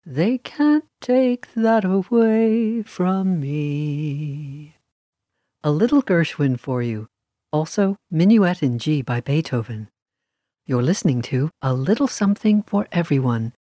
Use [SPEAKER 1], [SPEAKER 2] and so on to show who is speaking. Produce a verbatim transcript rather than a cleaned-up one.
[SPEAKER 1] They can't take that away from me. A little Gershwin for you. Also, Minuet in G by Beethoven. You're listening to A Little Something for Everyone